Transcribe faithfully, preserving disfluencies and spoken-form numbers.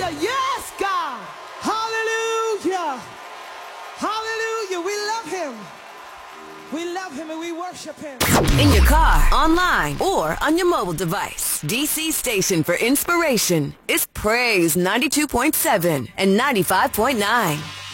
Hallelujah. Yes, God. Hallelujah. Hallelujah. We love him. We love him and we worship him. In your car, online, or on your mobile device. D C station for inspiration is Praise ninety-two point seven and ninety-five point nine.